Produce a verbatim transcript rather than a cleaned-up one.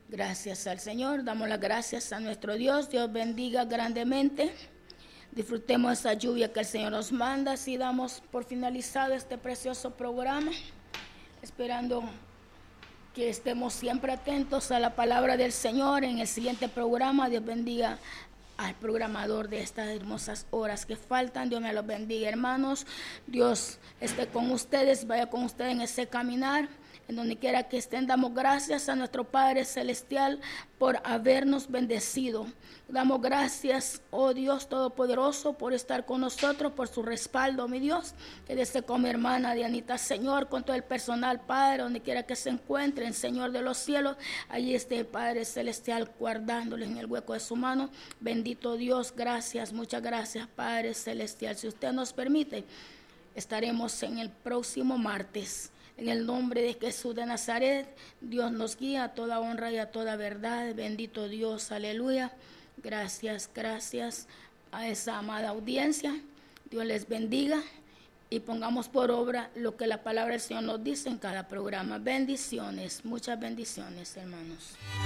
Gracias al Señor, damos las gracias a nuestro Dios. Dios bendiga grandemente. Disfrutemos esa lluvia que el Señor nos manda. Así damos por finalizado este precioso programa, esperando que estemos siempre atentos a la palabra del Señor. En el siguiente programa, Dios bendiga al programador de estas hermosas horas que faltan. Dios me los bendiga, hermanos. Dios esté con ustedes, vaya con ustedes en ese caminar. En donde quiera que estén, damos gracias a nuestro Padre Celestial por habernos bendecido. Damos gracias, oh Dios Todopoderoso, por estar con nosotros, por su respaldo, mi Dios. Quédese con mi hermana Dianita, Señor, con todo el personal, Padre, donde quiera que se encuentren, Señor de los cielos. Allí esté el Padre Celestial guardándoles en el hueco de su mano. Bendito Dios, gracias, muchas gracias, Padre Celestial. Si usted nos permite, estaremos en el próximo martes. En el nombre de Jesús de Nazaret, Dios nos guía a toda honra y a toda verdad. Bendito Dios, aleluya. Gracias, gracias a esa amada audiencia. Dios les bendiga y pongamos por obra lo que la palabra del Señor nos dice en cada programa. Bendiciones, muchas bendiciones, hermanos.